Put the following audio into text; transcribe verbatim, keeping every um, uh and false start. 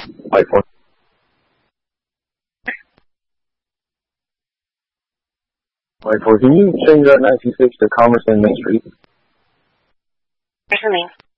Like for like for can you change that nine two six to Commerce and Main Street? Listening.